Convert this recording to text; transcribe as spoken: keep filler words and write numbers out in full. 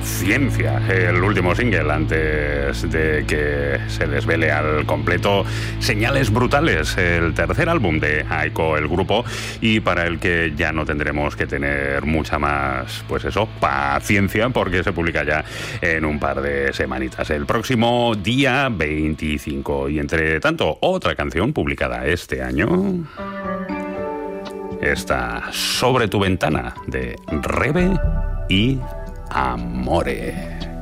Paciencia, el último single antes de que se desvele al completo Señales Brutales, el tercer álbum de Aiko, el grupo, y para el que ya no tendremos que tener mucha más, pues eso, paciencia, porque se publica ya en un par de semanitas, el próximo día veinticinco. Y entre tanto, otra canción publicada este año, esta Sobre tu ventana, de Rebe y Amore.